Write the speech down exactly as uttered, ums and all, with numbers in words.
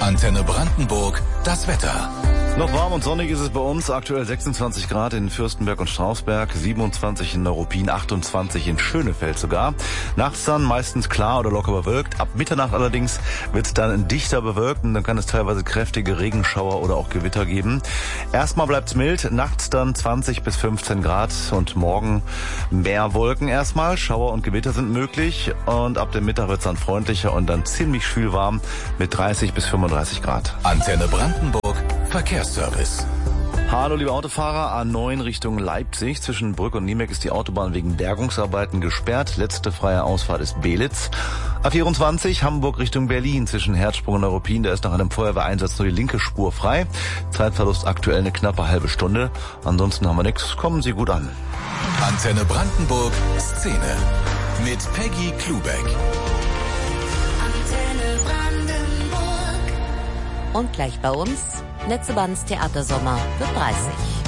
Antenne Brandenburg, das Wetter. Noch warm und sonnig ist es bei uns. Aktuell sechsundzwanzig Grad in Fürstenberg und Strausberg, siebenundzwanzig in Neuruppin, achtundzwanzig in Schönefeld sogar. Nachts dann meistens klar oder locker bewölkt. Ab Mitternacht allerdings wird es dann dichter bewölkt und dann kann es teilweise kräftige Regenschauer oder auch Gewitter geben. Erstmal bleibt es mild, nachts dann zwanzig bis fünfzehn Grad und morgen mehr Wolken erstmal. Schauer und Gewitter sind möglich und ab dem Mittag wird es dann freundlicher und dann ziemlich schwül warm mit dreißig bis fünfunddreißig Grad. Antenne Brandenburg, Verkehrsservice. Hallo liebe Autofahrer, A neun Richtung Leipzig. Zwischen Brück und Niemek ist die Autobahn wegen Bergungsarbeiten gesperrt. Letzte freie Ausfahrt ist Belitz. A vierundzwanzig Hamburg Richtung Berlin. Zwischen Herzsprung und Neuruppin, da ist nach einem Feuerwehreinsatz nur die linke Spur frei. Zeitverlust aktuell eine knappe halbe Stunde. Ansonsten haben wir nichts. Kommen Sie gut an. Antenne Brandenburg, Szene. Mit Peggy Klubeck. Antenne Brandenburg. Und gleich bei uns Netzebands Theatersommer wird dreißig.